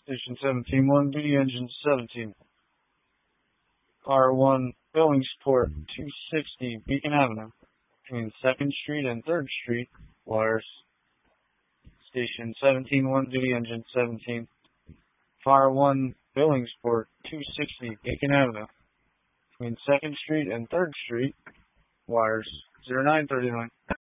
Station 17-1, duty engine 17. R1, Billingsport, 260, Beacon Avenue, between 2nd Street and 3rd Street, wires. Station 17-1, duty engine 17. Fire 1, Billingsport, 260, Beacon Avenue, between 2nd Street and 3rd Street, wires. 0939.